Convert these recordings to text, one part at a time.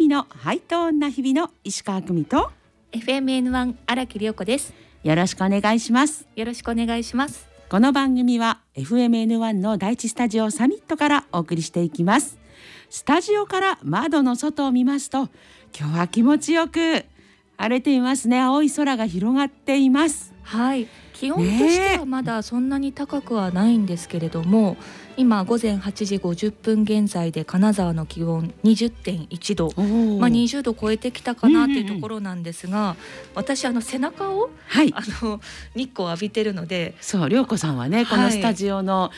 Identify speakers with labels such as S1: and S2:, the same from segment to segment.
S1: のハイトーンな日々の石川久美と
S2: FMN1 荒木涼子です。
S1: よろしくお願いします。
S2: よろしくお願いします。
S1: この番組は FMN1 の第一スタジオサミットからお送りしていきます。スタジオから窓の外を見ますと、今日は気持ちよく晴れていますね。青い空が広がっています。
S2: はい、気温としてはまだそんなに高くはないんですけれども、今午前8時50分現在で金沢の気温 20.1 度、20度超えてきたかなというところなんですが、私背中を、日光を浴びてるので、
S1: そう、涼子さんはね、このスタジオの、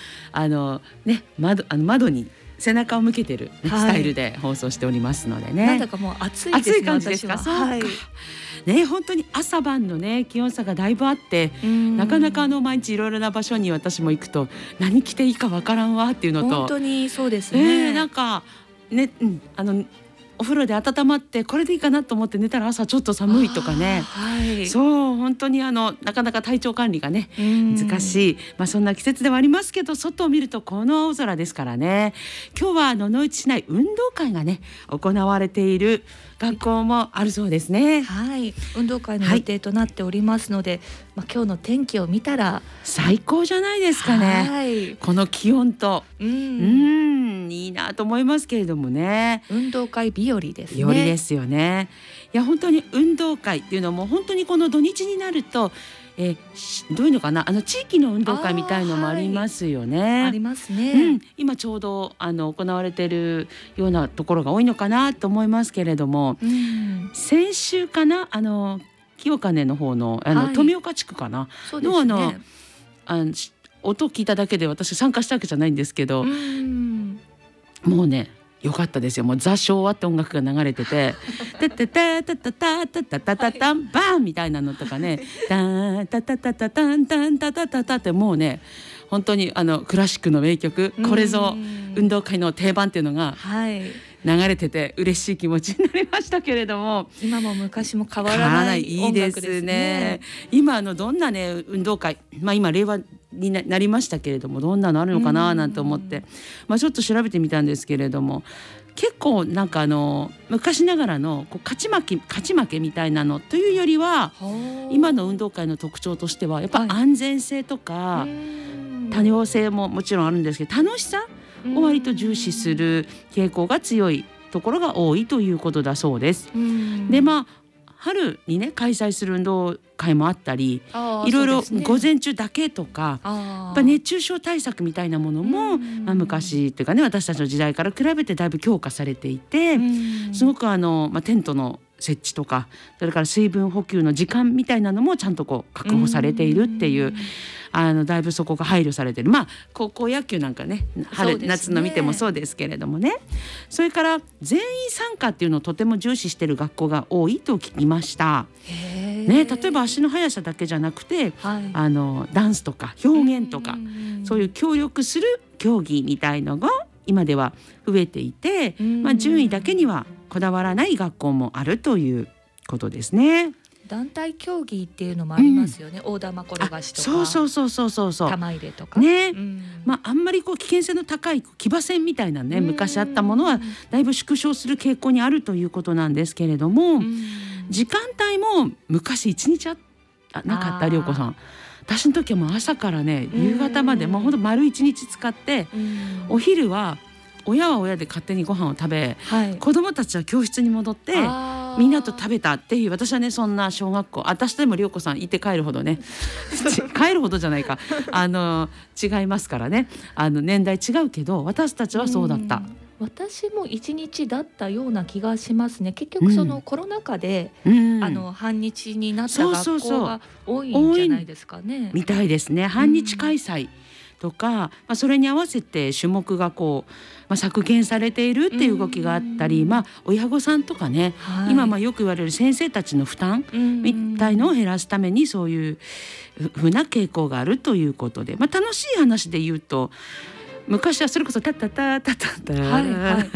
S1: 窓に背中を向けてる、スタイルで放送しておりますのでね、
S2: なんだかもう暑いですね。
S1: 暑い感じですか。そうか、ね、本当に朝晩のね気温差がだいぶあって、なかなか毎日いろいろな場所に私も行くと何着ていいかわからんわっていうのと、
S2: 本当にそうですね。
S1: なんかね、お風呂で温まってこれでいいかなと思って寝たら朝ちょっと寒いとかね、そう本当になかなか体調管理がね難しい、そんな季節ではありますけど、外を見るとこの青空ですからね。今日は野々市市内運動会がね行われている学校もあるそうですね。
S2: はい、運動会の予定となっておりますので、今日の天気を見たら
S1: 最高じゃないですかね。この気温といいなと思いますけれどもね。
S2: 運動会日和ですね。
S1: 日和ですよね。いや本当に運動会っていうのも本当にこの土日になると、どういうのかな、地域の運動会みたいのもありますよね。
S2: ありますね。
S1: 今ちょうど行われているようなところが多いのかなと思いますけれども、先週かな、清金の方の富岡地区かなの音を聞いただけで私参加したわけじゃないんですけど、もうねよかったですよ。もうザ・昭和って音楽が流れててタタタタタタタタタタタンバーンみたいなのとかね、タタタタタタンタンタタタタってもうね本当にクラシックの名曲、これぞ運動会の定番っていうのが流れてて嬉しい気持ちになりましたけれども、
S2: 今も昔も変わらない音楽ですね。
S1: 今どんなね運動会、今令和になりましたけれども、どんなのあるのかななんて思って、ちょっと調べてみたんですけれども、結構なんか昔ながらの勝ち負けみたいなのというよりは、今の運動会の特徴としてはやっぱ安全性とか、多様性ももちろんあるんですけど、楽しさを割と重視する傾向が強いところが多いということだそうです。で春にね開催する運動会もあったり、いろいろ午前中だけとか、やっぱ熱中症対策みたいなものも、昔というかね私たちの時代から比べてだいぶ強化されていて、すごくテントの設置とか、それから水分補給の時間みたいなのもちゃんと確保されているっていう、だいぶそこが配慮されている。高校野球なんかね夏の見てもそうですけれどもね。それから全員参加っていうのをとても重視している学校が多いと聞きました。例えば足の速さだけじゃなくて、ダンスとか表現とか、そういう協力する競技みたいのが今では増えていて、順位だけにはこだわらない学校もあるということですね。
S2: 団体競技っていうのもありますよね。大玉転がしとか、
S1: そう
S2: 玉入れとか
S1: ね。あんまり危険性の高い騎馬戦みたいなね昔あったものはだいぶ縮小する傾向にあるということなんですけれども、時間帯も昔1日なかった。涼子さん、私の時はもう朝からね夕方までもうほんと丸1日使って、お昼は親は親で勝手にご飯を食べ、子どもたちは教室に戻ってみんなと食べたっていう、私はねそんな小学校、私でも涼子さんいて帰るほどね帰るほどじゃないか違いますからね、年代違うけど私たちはそうだった。
S2: 私も1日だったような気がしますね。結局そのコロナ禍で、半日になった学校が多いんじゃないですかね。
S1: みたいですね。半日開催とか、それに合わせて種目が削減されているっていう動きがあったり、親御さんとかね、今よく言われる先生たちの負担みたいのを減らすためにそういうふうな傾向があるということで、楽しい話で言うと、昔はそれこそタッタッタッタッタッタ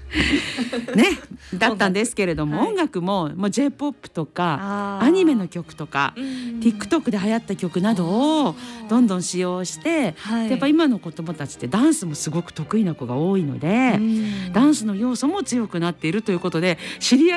S1: ね、だったんですけれども、音楽も、J-POP とかアニメの曲とか、TikTok で流行った曲などをどんどん使用して、でやっぱ今の子どもたちってダンスもすごく得意な子が多いので、ダンスの要素も強くなっているということで、知り合い